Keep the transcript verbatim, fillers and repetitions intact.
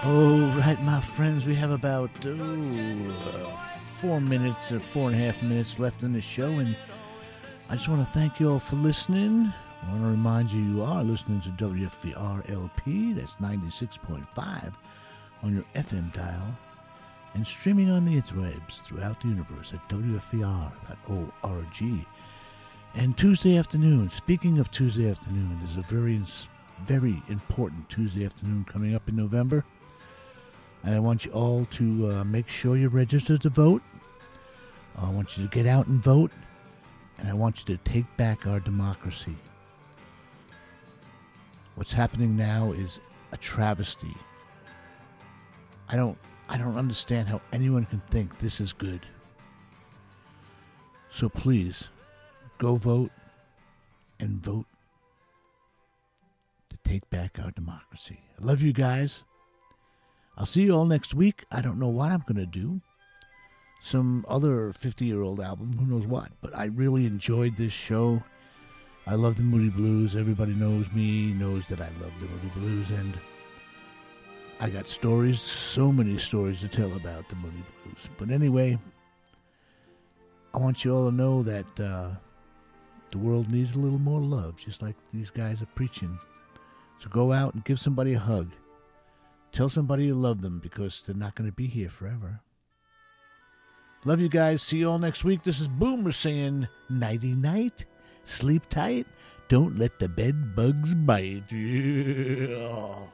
All right, my friends, we have about oh, uh, four minutes or four and a half minutes left in the show, and I just want to thank you all for listening. I want to remind you you are listening to W F V R L P, that's ninety-six point five on your F M dial, and streaming on the interwebs throughout the universe at W F V R dot org. And Tuesday afternoon, speaking of Tuesday afternoon, there's a very, very important Tuesday afternoon coming up in November. And I want you all to uh, make sure you're registered to vote. I want you to get out and vote. And I want you to take back our democracy. What's happening now is a travesty. I don't, I don't understand how anyone can think this is good. So please, go vote and vote to take back our democracy. I love you guys. I'll see you all next week. I don't know what I'm going to do. Some other fifty-year-old album, who knows what. But I really enjoyed this show. I love the Moody Blues. Everybody knows me, knows that I love the Moody Blues. And I got stories, so many stories to tell about the Moody Blues. But anyway, I want you all to know that uh, the world needs a little more love, just like these guys are preaching. So go out and give somebody a hug. Tell somebody you love them, because they're not going to be here forever. Love you guys. See you all next week. This is Boomer saying nighty-night. Sleep tight. Don't let the bed bugs bite you.